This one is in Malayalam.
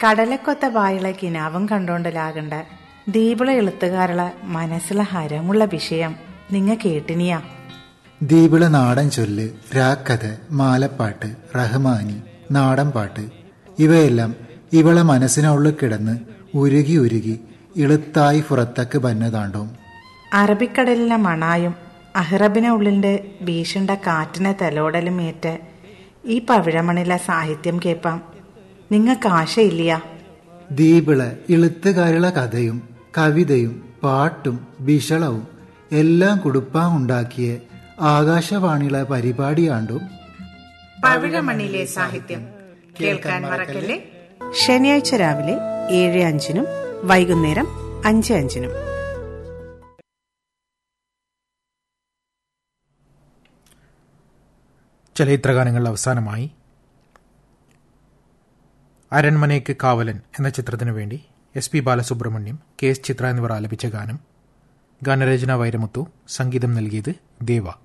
കടലക്കൊത്ത വായുള്ള കിനാവും കണ്ടോണ്ടലാകണ്ട ദീപിള എഴുത്തുകാരുള്ള മനസ്സിലെ ഹരമുള്ള വിഷയം നിങ്ങ കേട്ടിനിയാ? ദീപിള നാടൻ ചൊല്ല്, രാക്കഥ, മാലപ്പാട്ട്, റഹ്മാനി, നാടൻ പാട്ട് ഇവയെല്ലാം ഇവളെ മനസ്സിനുള്ളിൽ കിടന്ന് ഉരുകി ഉരുകി ഇളുത്തായി പുറത്തേക്ക് ബന്നതാണ്ടും. അറബിക്കടലിലെ മണായും അഹ്റബിനെ ഉള്ളിന്റെ ഭീഷണ്ട കാറ്റിനെ തലോടലും ഏറ്റ് ഈ പവിഴമണിലെ സാഹിത്യം കേൾപ്പാം നിങ്ങൾക്ക് ആശയില്ലയാ? ദീപിള ഇളുത്തുകാരുള്ള കഥയും കവിതയും പാട്ടും ബിഷളവും എല്ലാം കുടുപ്പാൻ ഉണ്ടാക്കിയ ആകാശവാണിയിലെ പരിപാടിയാണ്ടും പവിഴമണിലെ സാഹിത്യം. കേൾക്കാൻ മറക്കല്ലേ. ശനിയാഴ്ച രാവിലെ 7:05 വൈകുന്നേരം 5:05. ചലച്ചിത്രഗാനങ്ങൾ അവസാനമായി അരൺമനയ്ക്ക് കാവലൻ എന്ന ചിത്രത്തിനു വേണ്ടി SP ബാലസുബ്രഹ്മണ്യം, KS ചിത്ര എന്നിവർ ആലപിച്ച ഗാനം. ഗാനരചന വൈരമുത്തു, സംഗീതം നൽകിയത് ദേവ.